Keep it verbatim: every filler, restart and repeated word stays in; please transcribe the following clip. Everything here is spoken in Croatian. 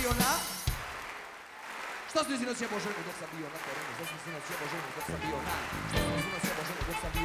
bio na... Što si sinoć jebo ženu dok sam bio na terenu? Što si sinoć jebo ženu dok sam bio na... Što si sinoć jebo ženu dok sam bio